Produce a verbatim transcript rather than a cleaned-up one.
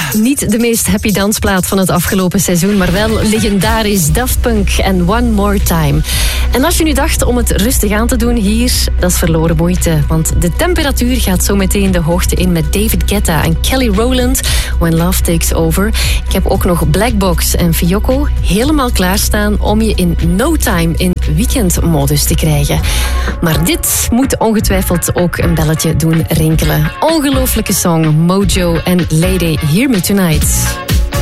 Niet de meest happy dansplaat van het afgelopen seizoen, maar wel legendarisch Daft Punk en One More Time. En als je nu dacht om het rustig aan te doen hier, dat is verloren moeite. Want de temperatuur gaat zo meteen de hoogte in met David Guetta en Kelly Rowland, When Love Takes Over. Ik heb ook nog Black Box en Fiocco helemaal klaarstaan om je in no time in weekendmodus te krijgen. Maar dit moet ongetwijfeld ook een belletje doen rinkelen. Ongelooflijke song, Mojo en Lady Hear Me Tonight.